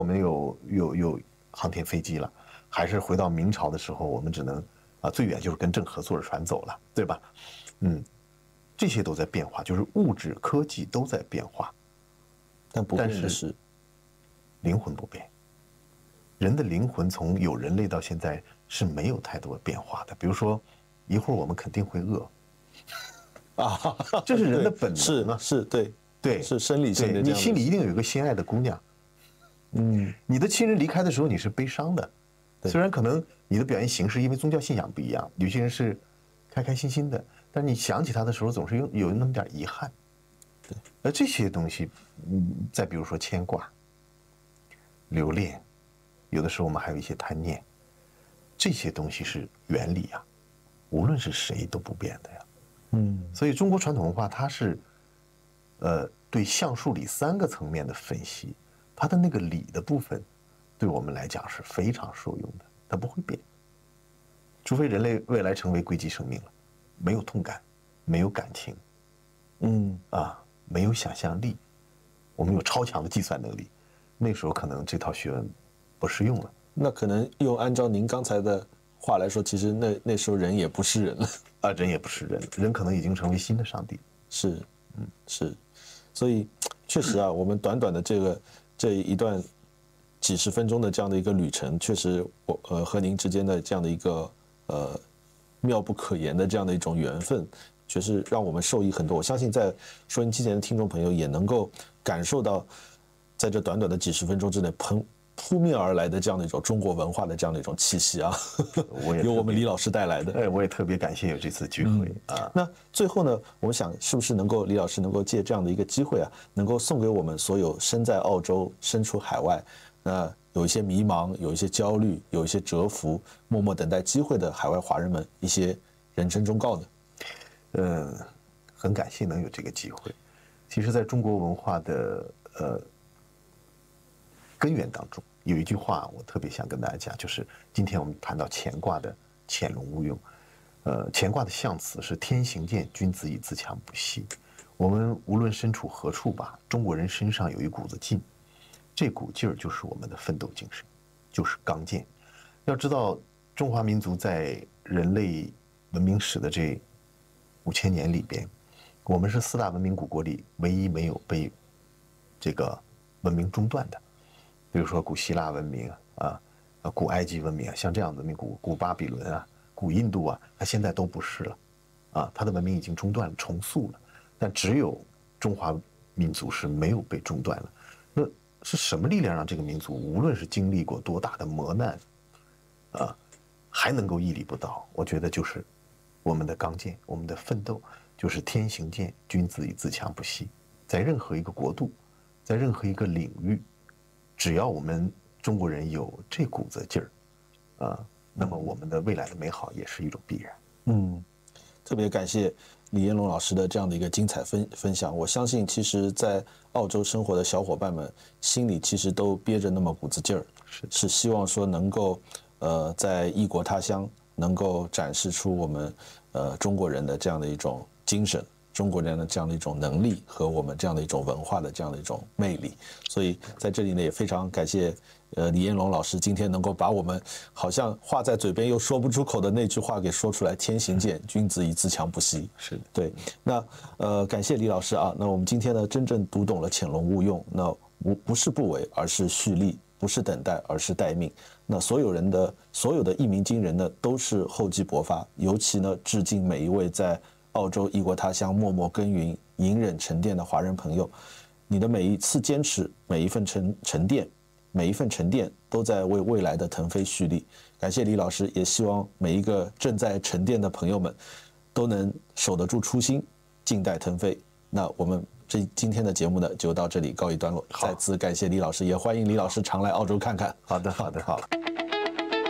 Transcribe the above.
我们有航天飞机了，还是回到明朝的时候，我们只能最远就是跟郑和坐着船走了，对吧？这些都在变化，就是物质科技都在变化， 但不变的是灵魂不变。人的灵魂从有人类到现在是没有太多变化的。比如说，一会儿我们肯定会饿啊， 这是人的本能啊， 是对，是生理性的。 你心里一定有一个心爱的姑娘，你的亲人离开的时候你是悲伤的，虽然可能你的表现形式因为宗教信仰不一样，有些人是开开心心的，但你想起他的时候总是有那么点遗憾。 对， 而这些东西，再比如说牵挂、留恋。有的时候我们还有一些贪念，这些东西是原理啊，无论是谁都不变的呀。所以中国传统文化它是，对象数理3个层面的分析，它的那个理的部分，对我们来讲是非常受用的，它不会变，除非人类未来成为硅基生命了，没有痛感，没有感情，没有想象力，我们有超强的计算能力，那时候可能这套学问不适用了。 那可能又按照您刚才的话来说，其实那时候人也不是人了人也不是人，人可能已经成为新的上帝。 是，所以确实啊，我们短短的这一段几十分钟的这样的一个旅程，确实我和您之间的这样的一个妙不可言的这样的一种缘分，确实让我们受益很多。我相信在收音机前的听众朋友也能够感受到，在这短短的几十分钟之内扑面而来的这样的一种中国文化的这样的一种气息啊，由我们李老师带来的。 我也特别感谢有这次聚会那最后呢，我们想是不是李老师能够借这样的一个机会啊，能够送给我们所有身在澳洲、身处海外，那有一些迷茫、有一些焦虑、有一些蛰伏、默默等待机会的海外华人们一些人生忠告呢？ 很感谢能有这个机会。其实，在中国文化的根源当中，有一句话我特别想跟大家讲，就是今天我们谈到乾卦的潜龙勿用，乾卦的象辞是天行健，君子以自强不息。我们无论身处何处吧，中国人身上有一股子劲，这股劲儿就是我们的奋斗精神，就是刚健。要知道，中华民族在人类文明史的这5000年里边，我们是4大文明古国里唯一没有被这个文明中断的。比如说古希腊文明古埃及文明像这样的文明，古巴比伦古印度它现在都不是了它的文明已经中断了，重塑了，但只有中华民族是没有被中断了。那是什么力量让这个民族无论是经历过多大的磨难还能够屹立不倒？我觉得就是我们的刚健，我们的奋斗，就是天行健，君子以自强不息。在任何一个国度，在任何一个领域，只要我们中国人有这股子劲儿那么我们的未来的美好也是一种必然。 特别感谢李彦龙老师的这样的一个精彩分享。我相信其实在澳洲生活的小伙伴们心里其实都憋着那么股子劲儿，是希望说能够在异国他乡能够展示出我们中国人的这样的一种精神，中国人的这样的一种能力和我们这样的一种文化的这样的一种魅力。所以在这里呢，也非常感谢李彦龙老师今天能够把我们好像话在嘴边又说不出口的那句话给说出来，天行健，君子以自强不息。 是的， 对。那感谢李老师啊。那我们今天呢真正读懂了潜龙勿用，那不是不为，而是蓄力，不是等待，而是待命。那所有的一鸣惊人呢都是厚积薄发，尤其呢致敬每一位在澳洲异国他乡默默耕耘、隐忍沉淀的华人朋友，你的每一次坚持，每一份沉淀，都在为未来的腾飞蓄力。感谢李老师，也希望每一个正在沉淀的朋友们都能守得住初心，静待腾飞。那我们今天的节目呢，就到这里告一段落。再次感谢李老师，也欢迎李老师常来澳洲看看。 好的，好了。